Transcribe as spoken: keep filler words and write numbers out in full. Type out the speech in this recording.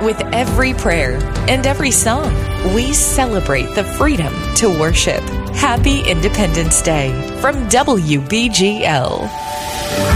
With every prayer and every song, we celebrate the freedom to worship. Happy Independence Day from W B G L.